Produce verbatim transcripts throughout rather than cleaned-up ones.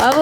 Bravo.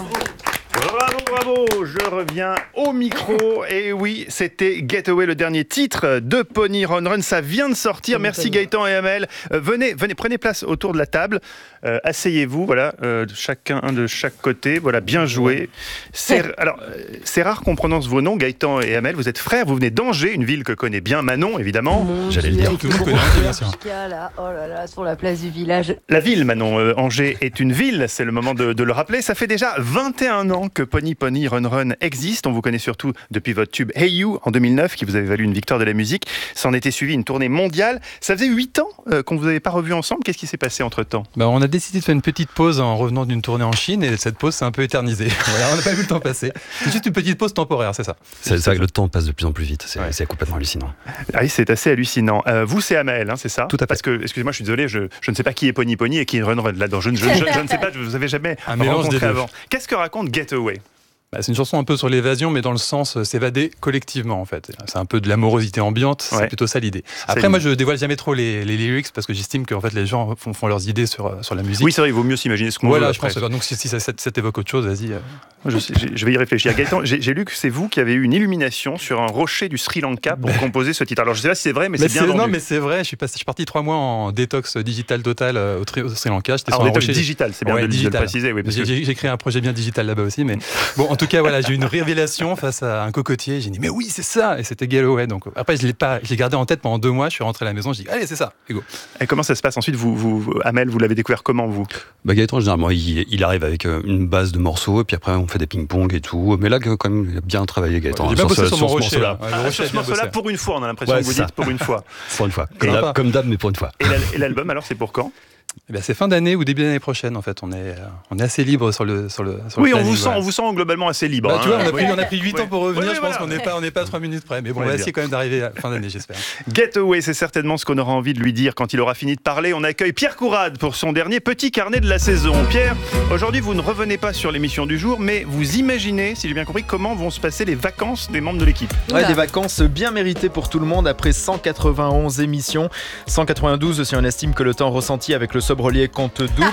Bravo, bravo, je reviens au micro. Et oui, c'était Getaway, le dernier titre de Pony Run Run. Ça vient de sortir. Merci Gaëtan et Amel. Euh, venez, venez, prenez place autour de la table. Euh, asseyez-vous, voilà, euh, chacun de chaque côté. Voilà, bien joué. C'est, alors, euh, c'est rare qu'on prononce vos noms, Gaëtan et Amel. Vous êtes frères, vous venez d'Angers, une ville que connaît bien Manon, évidemment. Mon J'allais Dieu, le dire. tout le monde connaît, bien sûr. Là, oh là là, sur la place du village. La ville, Manon, euh, Angers est une ville, c'est le moment de, de le rappeler. Ça fait déjà vingt et un ans que Pony Pony Run Run existe. On vous connaît surtout depuis votre tube Hey You en deux mille neuf, qui vous avait valu une victoire de la musique. S'en était suivi une tournée mondiale. Ça faisait huit ans euh, qu'on ne vous avait pas revu ensemble. Qu'est-ce qui s'est passé entre-temps ? Bah, on a décidé de faire une petite pause en revenant d'une tournée en Chine et cette pause s'est un peu éternisée. Voilà, on n'a pas vu le temps passer. C'est juste une petite pause temporaire, c'est ça. C'est, c'est vrai que le temps passe de plus en plus vite. C'est, ouais. c'est complètement hallucinant. Ah oui, c'est assez hallucinant. Euh, vous, c'est Amel, hein, c'est ça ? Tout à fait. Parce que, excusez-moi, je suis désolé, je, je ne sais pas qui est Pony Pony et qui est Run Run là-dedans. Je, je, je, je ne sais pas, je ne vous avais jamais un mélange rencontré des deux. avant. Qu'est-ce que raconte Getaway ? Bah, c'est une chanson un peu sur l'évasion, mais dans le sens euh, s'évader collectivement en fait. C'est un peu de l'amorosité ambiante, c'est ouais. plutôt ça l'idée. Après, c'est moi, je dévoile jamais trop les, les lyrics parce que j'estime qu'en fait les gens font, font leurs idées sur, sur la musique. Oui, c'est vrai, il vaut mieux s'imaginer ce qu'on voilà, veut. je pense. Donc si, si ça, ça, ça t'évoque autre chose, vas-y. Euh... Je, sais, je vais y réfléchir. Gaëtan, j'ai, j'ai lu que c'est vous qui avez eu une illumination sur un rocher du Sri Lanka pour composer ce titre. Alors je sais pas si c'est vrai, mais, mais c'est bien c'est, vendu. Non, mais c'est vrai. Je suis, passé, je suis parti trois mois en détox digital total au, tri, au Sri Lanka. J'étais Alors, sur un détox rocher digital, c'est bien ouais, de, digital. de le préciser. Oui, parce j'ai, que... j'ai, j'ai créé un projet bien digital là-bas aussi, mais bon, en tout cas, voilà, j'ai eu une révélation face à un cocotier. J'ai dit mais oui, c'est ça, et c'était Getaway. Donc après, je l'ai pas, je l'ai gardé en tête pendant deux mois. Je suis rentré à la maison, je dis allez, c'est ça, et go. Et comment ça se passe ensuite, vous, vous, Amel, vous l'avez découvert comment vous ? Bah, Gaëtan, généralement, il, il arrive avec une base de morceaux, et puis après, on fait des ping-pong et tout. Mais là, quand même, il a bien travaillé, Gaëtan. Ouais, j'ai bien bossé sur, sur mon ce rocher, morceau-là. ouais, ah, sur ce morceau-là, pour une fois, on a l'impression ouais, que vous ça. dites pour une fois. Pour une fois. Comme, d'hab, comme d'hab, mais pour une fois. Et l'album, alors, c'est pour quand ? Eh bien, c'est fin d'année ou début d'année prochaine en fait. On est, on est assez libre sur le sur le. Sur oui, le on vous planning, sent, ouais. on vous sent globalement assez libre. Bah, hein. tu vois, on a pris, oui. on a pris huit oui. ans pour revenir. Oui, je oui, pense voilà. qu'on n'est pas, on n'est pas à trois minutes près. Mais bon, on Ouais, va bien. essayer quand même d'arriver à la fin d'année, j'espère. Getaway, c'est certainement ce qu'on aura envie de lui dire quand il aura fini de parler. On accueille Pierre Courade pour son dernier petit carnet de la saison. Pierre, aujourd'hui, vous ne revenez pas sur l'émission du jour, mais vous imaginez, si j'ai bien compris, comment vont se passer les vacances des membres de l'équipe. Ouais, des vacances bien méritées pour tout le monde après cent quatre-vingt-onze émissions. cent quatre-vingt-douze si on estime que le temps ressenti avec le sobrelier compte double.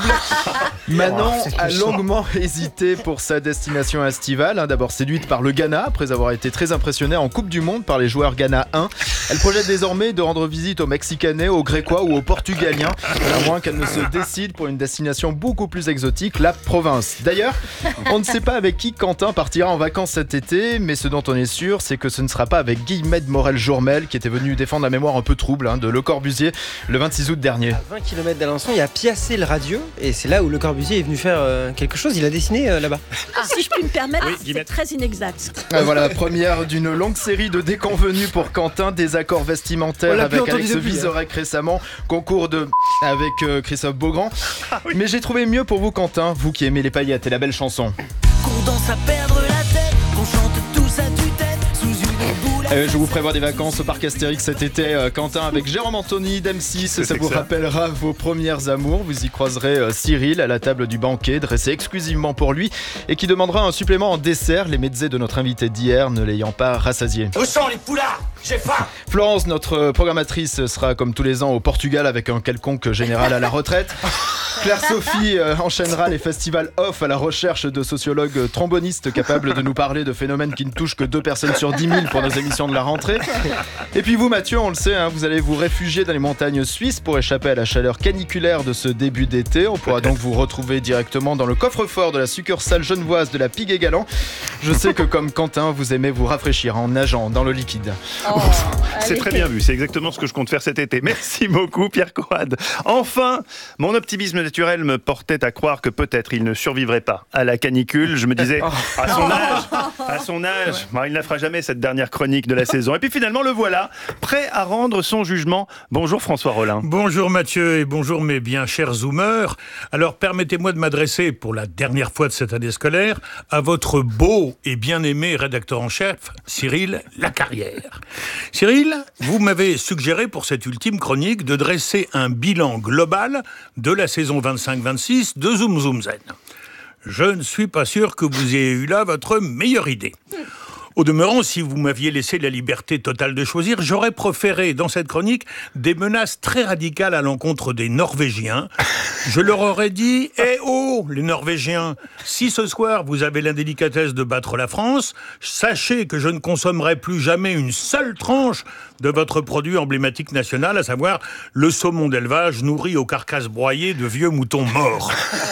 Manon a longuement hésité pour sa destination estivale. Hein, d'abord séduite par le Ghana, après avoir été très impressionnée en Coupe du Monde par les joueurs Ghana un. Elle projette désormais de rendre visite aux Mexicanais, aux Grécois ou aux Portugaliens, à moins qu'elle ne se décide pour une destination beaucoup plus exotique, la province. D'ailleurs, on ne sait pas avec qui Quentin partira en vacances cet été, mais ce dont on est sûr, c'est que ce ne sera pas avec Guillemette Morel-Jourmel, qui était venu défendre la mémoire un peu trouble hein, de Le Corbusier le vingt-six août dernier. À vingt kilomètres d'Alençon, il y a Piacé le radieux, et c'est là où Le Corbusier est venu faire euh, quelque chose. Il a dessiné euh, là-bas. Ah, si je puis me permettre, Oui, c'est très inexact. Ah, voilà, première d'une longue série de déconvenus pour Quentin, désaccords vestimentaires avec Alex Vizorek récemment, concours de avec euh, Christophe Beaugrand. Ah, oui. Mais j'ai trouvé mieux pour vous Quentin, vous qui aimez les paillettes et la belle chanson. Qu'on danse à perdre la tête, qu'on chante tous à tue-tête sous une boule. Euh, je vous prévois des vacances au parc Astérix cet été, euh, Quentin, avec Jérôme Anthony d'M six. Ça c'est vous que ça. rappellera vos premières amours. Vous y croiserez euh, Cyril à la table du banquet, dressé exclusivement pour lui, et qui demandera un supplément en dessert, les mezzés de notre invité d'hier ne l'ayant pas rassasié. Où sont les poulards? J'ai faim. Florence, notre programmatrice, sera comme tous les ans au Portugal avec un quelconque général à la retraite. Claire-Sophie euh, enchaînera les festivals off à la recherche de sociologues trombonistes capables de nous parler de phénomènes qui ne touchent que deux personnes sur dix mille pour nos émissions de la rentrée. Et puis vous Mathieu, on le sait, hein, vous allez vous réfugier dans les montagnes suisses pour échapper à la chaleur caniculaire de ce début d'été. On pourra donc vous retrouver directement dans le coffre-fort de la succursale genevoise de la Pigue et Galant. Je sais que comme Quentin, vous aimez vous rafraîchir en nageant dans le liquide. Oh, C'est allez. très bien vu, c'est exactement ce que je compte faire cet été. Merci beaucoup Pierre Courade. Enfin, mon optimisme naturel me portait à croire que peut-être il ne survivrait pas à la canicule. Je me disais, à son âge, à son âge, bah, il ne la fera jamais cette dernière chronique de la saison. Et puis finalement le voilà, prêt à rendre son jugement. Bonjour François Rollin. Bonjour Mathieu et bonjour mes bien chers zoomers. Alors permettez-moi de m'adresser pour la dernière fois de cette année scolaire à votre beau et bien-aimé rédacteur en chef, Cyril Lacarrière. Cyril, vous m'avez suggéré pour cette ultime chronique de dresser un bilan global de la saison vingt-cinq vingt-six de Zoom Zoom Zen. Je ne suis pas sûr que vous ayez eu là votre meilleure idée. Au demeurant, si vous m'aviez laissé la liberté totale de choisir, j'aurais proféré dans cette chronique des menaces très radicales à l'encontre des Norvégiens. Je leur aurais dit « Eh oh, les Norvégiens, si ce soir vous avez l'indélicatesse de battre la France, sachez que je ne consommerai plus jamais une seule tranche de votre produit emblématique national, à savoir le saumon d'élevage nourri aux carcasses broyées de vieux moutons morts. »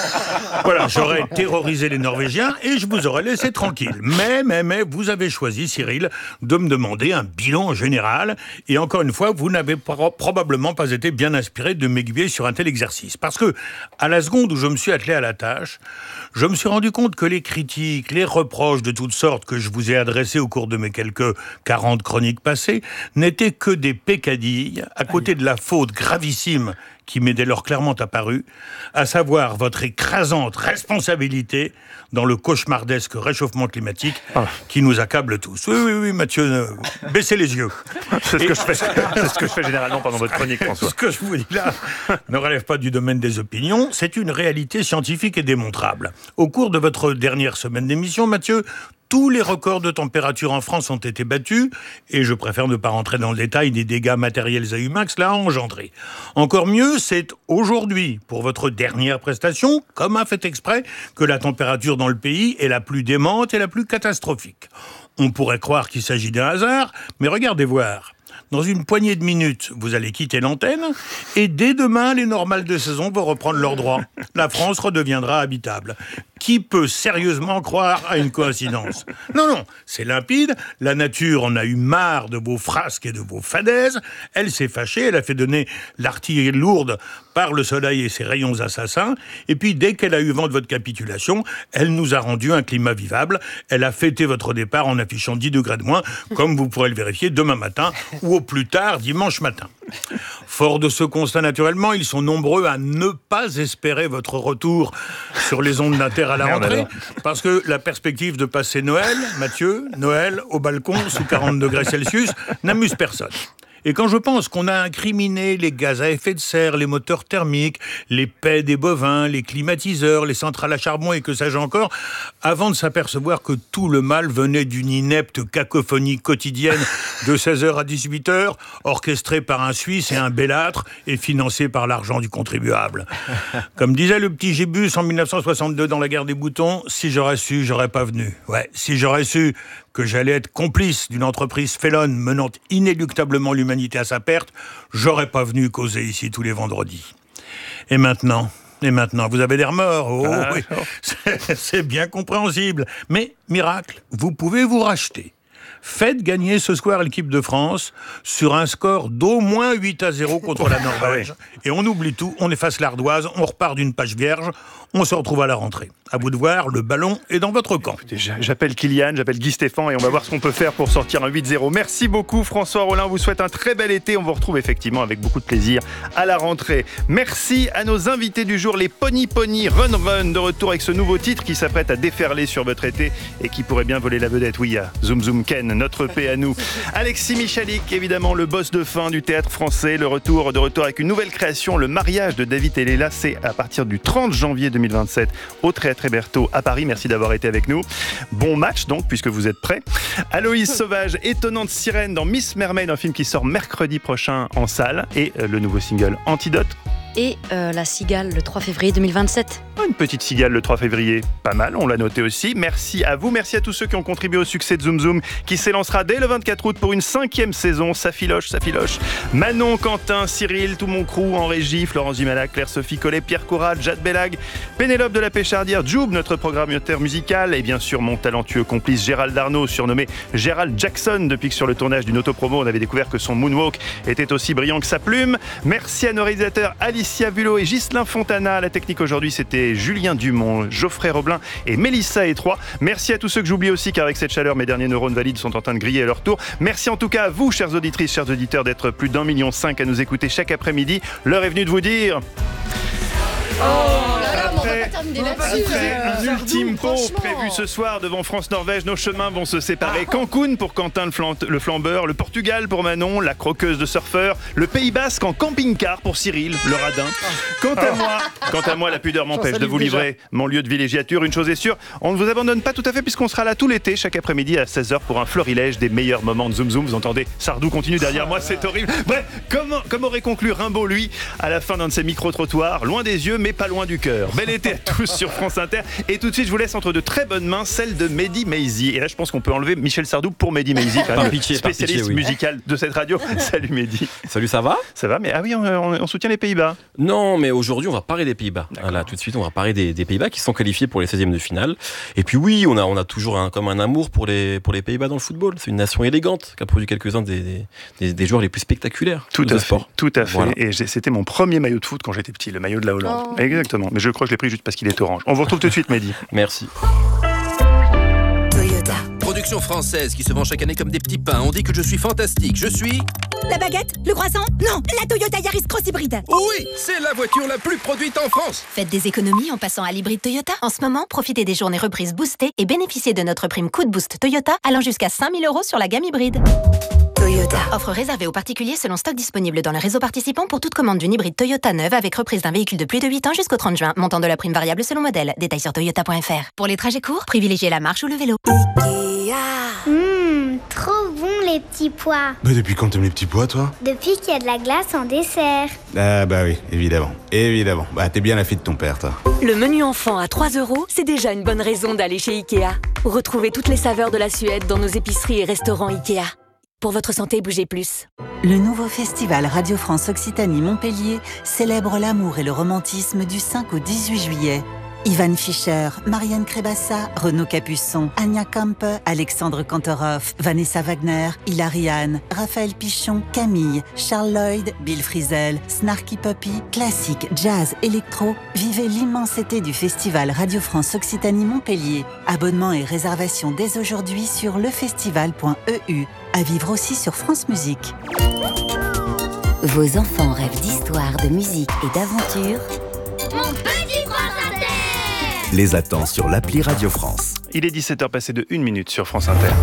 Voilà, j'aurais terrorisé les Norvégiens et je vous aurais laissé tranquille. Mais, mais, mais, vous avez choisi, Cyril, de me demander un bilan général. Et encore une fois, vous n'avez pro- probablement pas été bien inspiré de m'aiguiller sur un tel exercice. Parce que, à la seconde où je me suis attelé à la tâche, je me suis rendu compte que les critiques, les reproches de toutes sortes que je vous ai adressés au cours de mes quelques quarante chroniques passées n'étaient que des peccadilles à côté de la faute gravissime qui m'est dès lors clairement apparue, à savoir votre écrasante responsabilité dans le cauchemardesque réchauffement climatique ah. qui nous accable tous. Oui, oui, oui, Mathieu, euh, baissez les yeux. C'est ce, Et... que je fais, c'est ce que je fais généralement pendant votre chronique, François. Ce que je vous dis là ne relève pas du domaine des opinions, c'est une réalité scientifique et démontrable. Au cours de votre dernière semaine d'émission, Mathieu, tous les records de température en France ont été battus, et je préfère ne pas rentrer dans le détail des dégâts matériels et humains que cela a engendré. Encore mieux, c'est aujourd'hui, pour votre dernière prestation, comme un fait exprès, que la température dans le pays est la plus démente et la plus catastrophique. On pourrait croire qu'il s'agit d'un hasard, mais regardez voir. Dans une poignée de minutes, vous allez quitter l'antenne et dès demain, les normales de saison vont reprendre leurs droits. La France redeviendra habitable. Qui peut sérieusement croire à une coïncidence ? Non, non, c'est limpide. La nature en a eu marre de vos frasques et de vos fadaises. Elle s'est fâchée, elle a fait donner l'artillerie lourde par le soleil et ses rayons assassins. Et puis, dès qu'elle a eu vent de votre capitulation, elle nous a rendu un climat vivable. Elle a fêté votre départ en affichant dix degrés de moins, comme vous pourrez le vérifier demain matin ou au plus tard dimanche matin. Fort de ce constat, naturellement, ils sont nombreux à ne pas espérer votre retour sur les ondes d'Inter à la rentrée, parce que la perspective de passer Noël, Mathieu, Noël au balcon sous quarante degrés Celsius, n'amuse personne. Et quand je pense qu'on a incriminé les gaz à effet de serre, les moteurs thermiques, les paies des bovins, les climatiseurs, les centrales à charbon et que sais-je encore, avant de s'apercevoir que tout le mal venait d'une inepte cacophonie quotidienne de seize heures à dix-huit heures, orchestrée par un Suisse et un Bellâtre et financée par l'argent du contribuable. Comme disait le petit Gébus en mille neuf cent soixante-deux dans la guerre des boutons, si j'aurais su, j'aurais pas venu. Ouais, si j'aurais su que j'allais être complice d'une entreprise félonne menant inéluctablement l'humanité à sa perte, j'aurais pas venu causer ici tous les vendredis. Et maintenant, et maintenant, vous avez des remords. Oh, ah, oui. c'est, c'est bien compréhensible. Mais, miracle, vous pouvez vous racheter. Faites gagner ce soir l'équipe de France sur un score d'au moins huit à zéro contre la Norvège. Et on oublie tout, on efface l'ardoise, on repart d'une page vierge, on se retrouve à la rentrée. À vous de voir, le ballon est dans votre camp. Écoutez, j'appelle Kylian, j'appelle Guy Stéphane et on va voir ce qu'on peut faire pour sortir un huit zéro. Merci beaucoup François Rollin, on vous souhaite un très bel été. On vous retrouve effectivement avec beaucoup de plaisir à la rentrée. Merci à nos invités du jour, les Pony Pony Run Run, de retour avec ce nouveau titre qui s'apprête à déferler sur votre été et qui pourrait bien voler la vedette. Oui, à Zoom Zoom Ken, notre paix à nous. Alexis Michalik, évidemment le boss de fin du théâtre français, le retour de retour avec une nouvelle création, le mariage de David et Léla, c'est à partir du trente janvier deux mille vingt-sept au Théâtre Hébertot à Paris. Merci d'avoir été avec nous. Bon match donc, puisque vous êtes prêts. Aloïse Sauvage, étonnante sirène dans Miss Mermaid, un film qui sort mercredi prochain en salle, et le nouveau single Antidote. Et euh, La Cigale le trois février deux mille vingt-sept. Une petite cigale le trois février, pas mal, on l'a noté aussi. Merci à vous, merci à tous ceux qui ont contribué au succès de Zoom Zoom, qui s'élancera dès le vingt-quatre août pour une cinquième saison. Ça filoche, ça filoche. Manon, Quentin, Cyril, tout mon crew en régie, Florence Dumala, Claire-Sophie Collet, Pierre Corral, Jade Bellag, Pénélope de la Péchardière, Joub, notre programmateur musical, et bien sûr mon talentueux complice Gérald Darnaud, surnommé Gérald Jackson, depuis que sur le tournage d'une autopromo, on avait découvert que son moonwalk était aussi brillant que sa plume. Merci à nos réalisateurs Alicia Vulot et Ghislain Fontana. La technique aujourd'hui, c'était Julien Dumont, Geoffrey Roblin et Mélissa Étroit. Merci à tous ceux que j'oublie aussi, car avec cette chaleur, mes derniers neurones valides sont en train de griller à leur tour. Merci en tout cas à vous, chères auditrices, chers auditeurs, d'être plus d'un million cinq à nous écouter chaque après-midi. L'heure est venue de vous dire... Oh là là, mais on va pas amener là-dessus. Après un ultime pot prévu ce soir devant France-Norvège, nos chemins vont se séparer. Cancun pour Quentin le, flan- le flambeur, le Portugal pour Manon, la croqueuse de surfeur, le Pays Basque en camping-car pour Cyril, le radin. Quant à moi, quant à moi, la pudeur m'empêche de vous livrer mon lieu de villégiature. Une chose est sûre, on ne vous abandonne pas tout à fait puisqu'on sera là tout l'été, chaque après-midi à seize heures pour un florilège des meilleurs moments de Zoom Zoom. Vous entendez, Sardou continue derrière moi, c'est horrible. Bref, comme, comme aurait conclu Rimbaud, lui, à la fin d'un de ses micro-trottoirs, loin des yeux mais pas loin du cœur. Bel été à tous sur France Inter. Et tout de suite, je vous laisse entre de très bonnes mains, celle de Mehdi Maizi. Et là, je pense qu'on peut enlever Michel Sardou pour Mehdi Maizi, Par pitié, par spécialiste pitié, oui. musical de cette radio. Salut Mehdi. Salut, ça va? Ça va, mais ah oui, on, on- on soutient les Pays-Bas. Non, mais aujourd'hui, on va parler des Pays-Bas. Voilà, tout de suite, on va parler des, des Pays-Bas qui sont qualifiés pour les seizièmes de finale. Et puis oui, on a, on a toujours un, comme un amour pour les, pour les Pays-Bas dans le football. C'est une nation élégante qui a produit quelques-uns des, des, des, des joueurs les plus spectaculaires Tout de à ce sport. fait, tout à fait. Voilà. Et j'ai- c'était mon premier maillot de foot quand j'étais petit, le maillot de la Hollande. Oh. Exactement. Mais je crois que je l'ai pris juste parce qu'il est orange. On vous retrouve tout de suite, Mehdi. Merci. Toyota. Production française qui se vend chaque année comme des petits pains. On dit que je suis fantastique. Je suis... La baguette? Le croissant? Non, la Toyota Yaris Cross Hybride. Oui, c'est la voiture la plus produite en France. Faites des économies en passant à l'hybride Toyota. En ce moment, profitez des journées reprises boostées et bénéficiez de notre prime coup de boost Toyota allant jusqu'à cinq mille euros sur la gamme hybride. Toyota. Offre réservée aux particuliers selon stock disponible dans le réseau participant pour toute commande d'une hybride Toyota neuve avec reprise d'un véhicule de plus de huit ans jusqu'au trente juin. Montant de la prime variable selon modèle. Détails sur toyota point f r. Pour les trajets courts, privilégiez la marche ou le vélo. Hum, trop bon les petits pois. Mais depuis quand t'aimes les petits pois, toi? Depuis qu'il y a de la glace en dessert. Ah bah oui, évidemment. Évidemment. Bah t'es bien la fille de ton père, toi. Le menu enfant à trois euros, c'est déjà une bonne raison d'aller chez Ikea. Retrouvez toutes les saveurs de la Suède dans nos épiceries et restaurants Ikea. Pour votre santé, bougez plus. Le nouveau festival Radio France Occitanie Montpellier célèbre l'amour et le romantisme du cinq au dix-huit juillet. Ivan Fischer, Marianne Crébassa, Renaud Capuçon, Anya Kampe, Alexandre Kantorov, Vanessa Wagner, Hilary Hahn, Raphaël Pichon, Camille, Charles Lloyd, Bill Frisell, Snarky Puppy, classique, jazz, électro. Vivez l'immensité du festival Radio France Occitanie Montpellier. Abonnement et réservation dès aujourd'hui sur lefestival point e u. À vivre aussi sur France Musique. Vos enfants rêvent d'histoire, de musique et d'aventure. Mon petit prince Inter. Les attend sur l'appli Radio France. Il est dix-sept heures passées de une minute sur France Inter.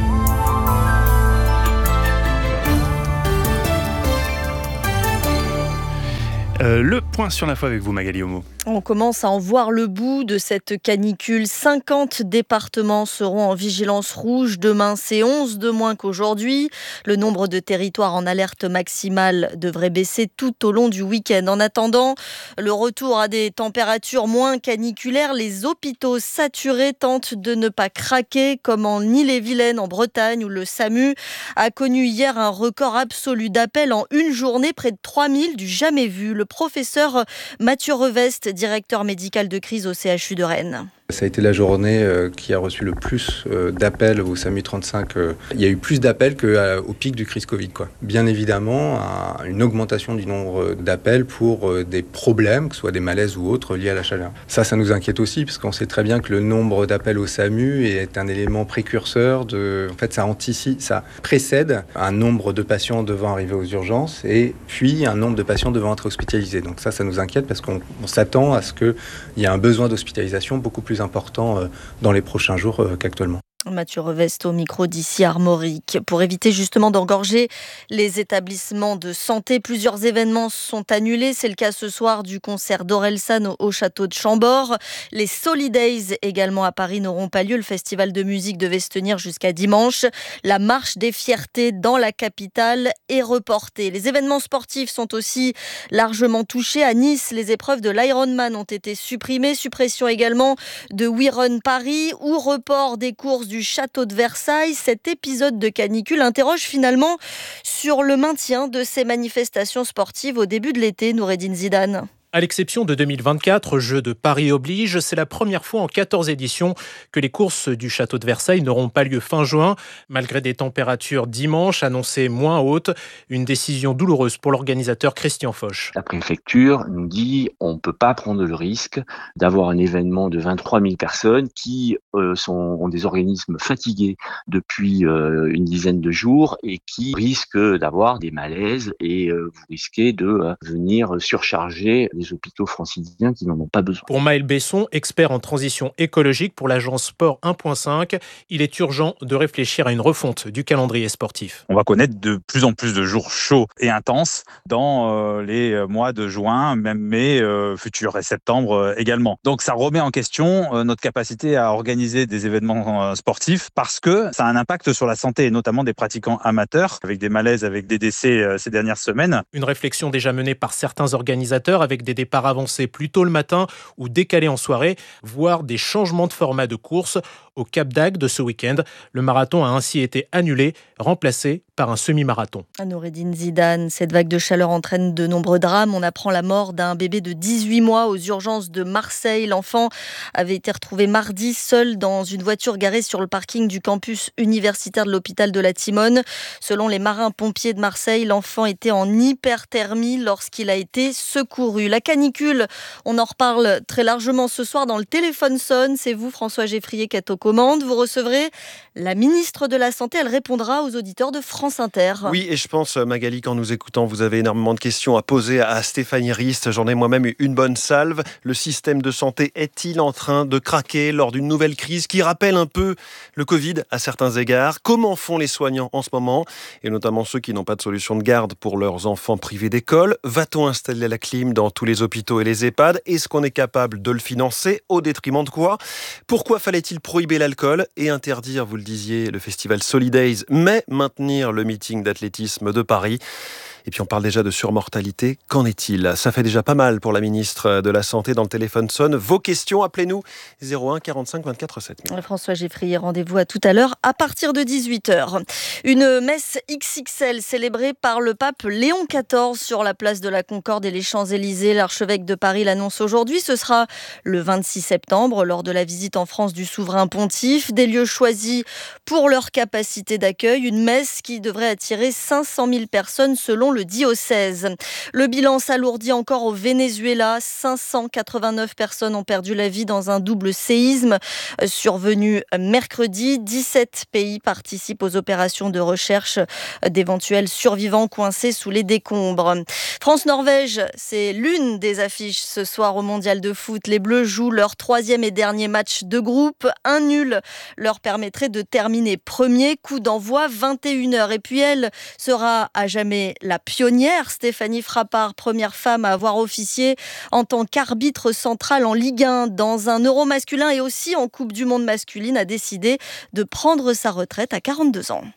Euh, le point sur l'info avec vous, Magali Homo. On commence à en voir le bout de cette canicule. cinquante départements seront en vigilance rouge demain. C'est onze de moins qu'aujourd'hui. Le nombre de territoires en alerte maximale devrait baisser tout au long du week-end. En attendant le retour à des températures moins caniculaires, les hôpitaux saturés tentent de ne pas craquer, comme en Ille-et-Vilaine, en Bretagne, où le SAMU a connu hier un record absolu d'appels en une journée, près de trois mille, du jamais vu. Le professeur Mathieu Reveste, directeur médical de crise au C H U de Rennes. Ça a été la journée qui a reçu le plus d'appels au SAMU trente-cinq. Il y a eu plus d'appels qu'au pic du crise Covid, quoi. Bien évidemment, une augmentation du nombre d'appels pour des problèmes, que ce soit des malaises ou autres, liés à la chaleur. Ça, ça nous inquiète aussi, parce qu'on sait très bien que le nombre d'appels au SAMU est un élément précurseur de... En fait, ça anticipe, ça précède un nombre de patients devant arriver aux urgences et puis un nombre de patients devant être hospitalisés. Donc ça, ça nous inquiète parce qu'on on s'attend à ce qu'il y ait un besoin d'hospitalisation beaucoup plus important dans les prochains jours qu'actuellement. Mathieu Reveste au micro d'ici Armorique. Pour éviter justement d'engorger les établissements de santé, plusieurs événements sont annulés. C'est le cas ce soir du concert d'Orelsan au, au château de Chambord. Les Solidays également à Paris n'auront pas lieu. Le festival de musique devait se tenir jusqu'à dimanche. La marche des fiertés dans la capitale est reportée. Les événements sportifs sont aussi largement touchés. À Nice, les épreuves de l'Ironman ont été supprimées. Suppression également de We Run Paris ou report des courses du château de Versailles. Cet épisode de canicule interroge finalement sur le maintien de ces manifestations sportives au début de l'été. Noureddine Zidane. À l'exception de deux mille vingt-quatre, Jeux de Paris oblige, c'est la première fois en quatorze éditions que les courses du château de Versailles n'auront pas lieu fin juin, malgré des températures dimanche annoncées moins hautes. Une décision douloureuse pour l'organisateur Christian Foch. La préfecture nous dit on ne peut pas prendre le risque d'avoir un événement de vingt-trois mille personnes qui euh, sont, ont des organismes fatigués depuis euh, une dizaine de jours et qui risquent d'avoir des malaises et euh, vous risquez de euh, venir surcharger des hôpitaux franciliens qui n'en ont pas besoin. Pour Maël Besson, expert en transition écologique pour l'agence Sport un point cinq, il est urgent de réfléchir à une refonte du calendrier sportif. On va connaître de plus en plus de jours chauds et intenses dans euh, les mois de juin, même mai, euh, futur et septembre euh, également. Donc ça remet en question euh, notre capacité à organiser des événements euh, sportifs parce que ça a un impact sur la santé et notamment des pratiquants amateurs avec des malaises, avec des décès euh, ces dernières semaines. Une réflexion déjà menée par certains organisateurs avec des départs avancés plus tôt le matin ou décalés en soirée, voire des changements de format de course. Au Cap d'Agde de ce week-end, le marathon a ainsi été annulé, remplacé par un semi-marathon. Noureddine Zidane, cette vague de chaleur entraîne de nombreux drames. On apprend la mort d'un bébé de dix-huit mois aux urgences de Marseille. L'enfant avait été retrouvé mardi seul dans une voiture garée sur le parking du campus universitaire de l'hôpital de la Timone. Selon les marins-pompiers de Marseille, l'enfant était en hyperthermie lorsqu'il a été secouru. La canicule, on en reparle très largement ce soir dans le téléphone sonne. C'est vous, François Geffrier, qui êtes aux commandes. Vous recevrez la ministre de la Santé. Elle répondra aux auditeurs de France Inter. Oui, et je pense, Magali, qu'en nous écoutant, vous avez énormément de questions à poser à Stéphanie Rist. J'en ai moi-même eu une bonne salve. Le système de santé est-il en train de craquer lors d'une nouvelle crise qui rappelle un peu le Covid à certains égards? Comment font les soignants en ce moment? Et notamment ceux qui n'ont pas de solution de garde pour leurs enfants privés d'école. Va-t-on installer la clim dans tous les hôpitaux et les EHPAD? Est-ce qu'on est capable de le financer? Au détriment de quoi? Pourquoi fallait-il prohiber l'alcool et interdire, vous le disiez, le festival Solidays, mais maintenir le meeting d'athlétisme de Paris? Et puis on parle déjà de surmortalité. Qu'en est-il? Ça fait déjà pas mal pour la ministre de la Santé dans le téléphone sonne. Vos questions, appelez-nous zéro un quarante-cinq vingt-quatre sept mille. François Geffrier, rendez-vous à tout à l'heure à partir de dix-huit heures. Une messe X X L célébrée par le pape Léon quatorze sur la place de la Concorde et les Champs-Élysées. L'archevêque de Paris l'annonce aujourd'hui. Ce sera le vingt-six septembre lors de la visite en France du souverain pontife. Des lieux choisis pour leur capacité d'accueil. Une messe qui devrait attirer cinq cent mille personnes selon le diocèse. Le bilan s'alourdit encore au Venezuela. cinq cent quatre-vingt-neuf personnes ont perdu la vie dans un double séisme survenu mercredi. dix-sept pays participent aux opérations de recherche d'éventuels survivants coincés sous les décombres. France-Norvège, c'est l'une des affiches ce soir au Mondial de foot. Les Bleus jouent leur troisième et dernier match de groupe. Un nul leur permettrait de terminer premier. Coup d'envoi vingt et une heures. Et puis elle sera à jamais la pionnière. Stéphanie Frappard, première femme à avoir officié en tant qu'arbitre central en Ligue un dans un Euro masculin et aussi en Coupe du Monde masculine, a décidé de prendre sa retraite à quarante-deux ans.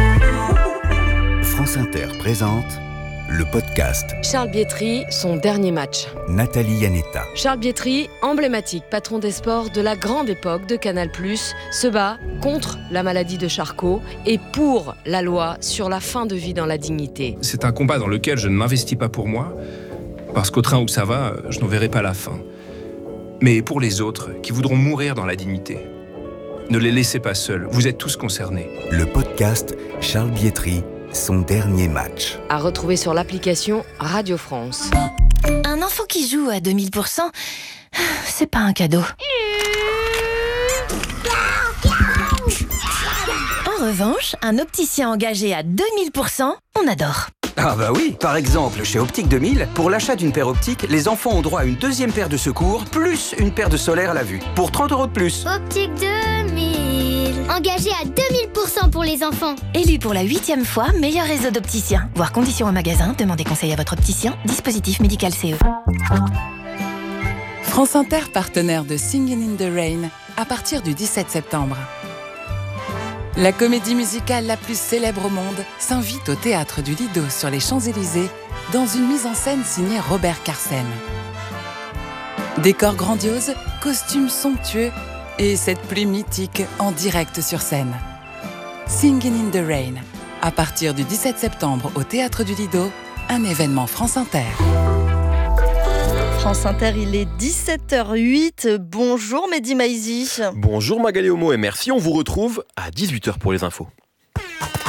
France Inter présente le podcast Charles Bietri, son dernier match. Nathalie Yanetta. Charles Bietri, emblématique patron des sports de la grande époque de Canal+, se bat contre la maladie de Charcot et pour la loi sur la fin de vie dans la dignité. C'est un combat dans lequel je ne m'investis pas pour moi, parce qu'au train où ça va, je n'en verrai pas la fin. Mais pour les autres, qui voudront mourir dans la dignité, ne les laissez pas seuls, vous êtes tous concernés. Le podcast Charles Bietri, son dernier match. À retrouver sur l'application Radio France. Un enfant qui joue à deux mille pour cent, c'est pas un cadeau. En revanche, un opticien engagé à deux mille pour cent, on adore. Ah bah oui, par exemple, chez Optique deux mille, pour l'achat d'une paire optique, les enfants ont droit à une deuxième paire de secours, plus une paire de solaire à la vue, pour trente euros de plus. Optique deux mille, engagé à deux mille pour cent pour les enfants. Élu pour la huitième fois meilleur réseau d'opticiens. Voir conditions en magasin, demandez conseil à votre opticien. Dispositif médical C E. France Inter, partenaire de Singin' in the Rain, à partir du dix-sept septembre. La comédie musicale la plus célèbre au monde s'invite au Théâtre du Lido sur les Champs-Élysées dans une mise en scène signée Robert Carsen. Décor grandiose, costumes somptueux et cette pluie mythique en direct sur scène. Singin' in the Rain, à partir du dix-sept septembre au Théâtre du Lido, un événement France Inter. France Inter, il est dix-sept heures huit. Bonjour Mehdi Maizi. Bonjour Magali Homo et merci, on vous retrouve à dix-huit heures pour les infos.